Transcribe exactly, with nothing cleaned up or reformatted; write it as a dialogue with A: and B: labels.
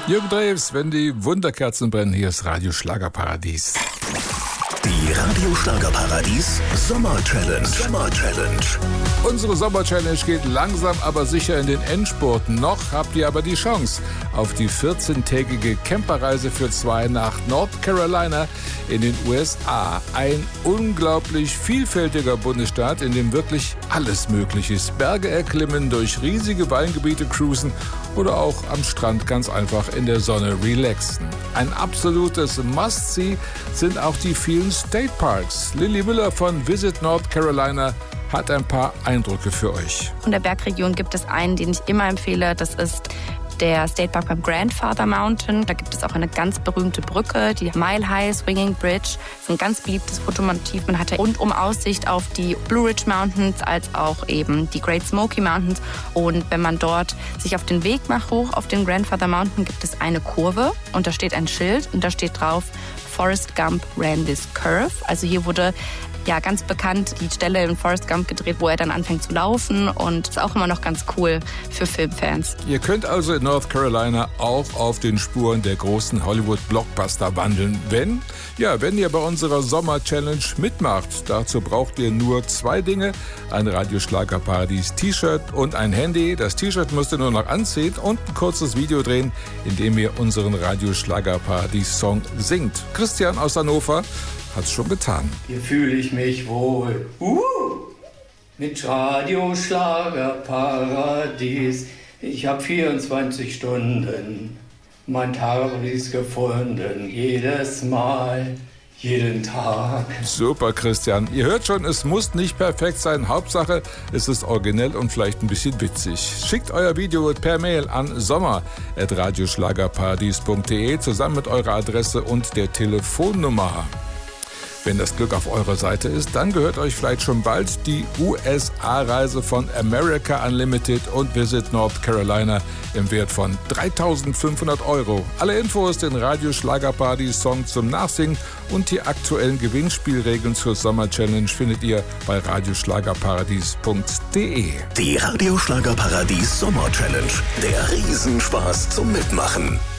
A: Jürgen Drews, wenn die Wunderkerzen brennen, hier ist Radio Schlagerparadies.
B: Die Radio Schlagerparadies Sommer Challenge. Sommer Challenge.
A: Unsere Sommer Challenge geht langsam, aber sicher in den Endspurt. Noch habt ihr aber die Chance auf die vierzehntägige Camperreise für zwei nach North Carolina in den U S A. Ein unglaublich vielfältiger Bundesstaat, in dem wirklich alles möglich ist. Berge erklimmen, durch riesige Weingebiete cruisen oder auch am Strand ganz einfach in der Sonne relaxen. Ein absolutes Must-See sind auch die vielen State Parks. Lilly Müller von Visit North Carolina hat ein paar Eindrücke für euch.
C: Von der Bergregion gibt es einen, den ich immer empfehle. Das ist der State Park beim Grandfather Mountain. Da gibt es auch eine ganz berühmte Brücke, die Mile High Swinging Bridge. Das ist ein ganz beliebtes Fotomotiv. Man hatte rundum Aussicht auf die Blue Ridge Mountains als auch eben die Great Smoky Mountains. Und wenn man dort sich auf den Weg macht, hoch auf den Grandfather Mountain, gibt es eine Kurve und da steht ein Schild und da steht drauf, Forrest Gump ran this curve. Also hier wurde ja ganz bekannt die Stelle in Forrest Gump gedreht, wo er dann anfängt zu laufen, und ist auch immer noch ganz cool für Filmfans.
A: Ihr könnt also in North Carolina auch auf den Spuren der großen Hollywood-Blockbuster wandeln, wenn, ja, wenn ihr bei unserer Sommer-Challenge mitmacht. Dazu braucht ihr nur zwei Dinge, ein Radio Schlagerparadies T-Shirt und ein Handy. Das T-Shirt müsst ihr nur noch anziehen und ein kurzes Video drehen, in dem ihr unseren Radio Schlagerparadies Song singt. Christian aus Hannover hat's schon getan.
D: Hier fühle ich mich wohl. Uh, mit Radio Schlagerparadies. Ich habe vierundzwanzig Stunden mein Taris gefunden. Jedes Mal, jeden Tag.
A: Super, Christian. Ihr hört schon, es muss nicht perfekt sein. Hauptsache, es ist originell und vielleicht ein bisschen witzig. Schickt euer Video per Mail an sommer at radioschlagerparadies punkt de zusammen mit eurer Adresse und der Telefonnummer. Wenn das Glück auf eurer Seite ist, dann gehört euch vielleicht schon bald die U S A-Reise von America Unlimited und Visit North Carolina im Wert von dreitausendfünfhundert Euro. Alle Infos, den Radio Schlagerparadies Song zum Nachsingen und die aktuellen Gewinnspielregeln zur Sommer Challenge findet ihr bei radioschlagerparadies punkt de.
B: Die Radio Schlagerparadies Sommer Challenge. Der Riesenspaß zum Mitmachen.